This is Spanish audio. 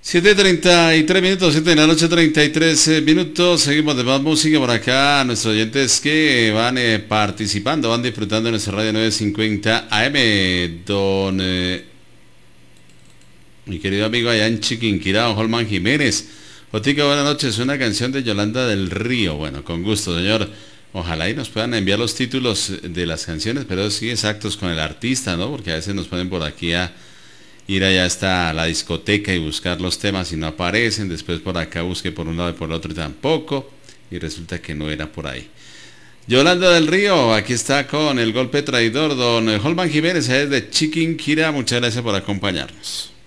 7:33 minutos, 7 de la noche, 33 minutos. Seguimos de más música por acá. Nuestros oyentes que van participando, van disfrutando de nuestra radio 950 AM. Mi querido amigo allá en Chiquinquirá, don Holman Jiménez. Otica, buenas noches. Una canción de Yolanda del Río. Bueno, con gusto, señor. Ojalá y nos puedan enviar los títulos de las canciones, pero sí exactos con el artista, ¿no? Porque a veces nos ponen por aquí a ir allá hasta la discoteca y buscar los temas y no aparecen, después por acá busque por un lado y por el otro y tampoco, y resulta que no era por ahí. Yolanda del Río, aquí está con el golpe traidor, don Holman Jiménez, de Chiquinquirá, muchas gracias por acompañarnos.